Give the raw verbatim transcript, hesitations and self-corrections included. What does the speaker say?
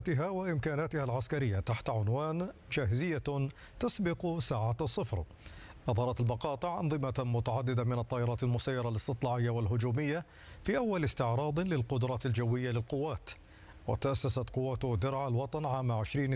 وإمكاناتها العسكرية تحت عنوان جاهزية تسبق ساعة الصفر. أظهرت المقاطع أنظمة متعددة من الطائرات المسيرة الاستطلاعية والهجومية في أول استعراض للقدرات الجوية للقوات. وتأسست قوات درع الوطن عام ألفين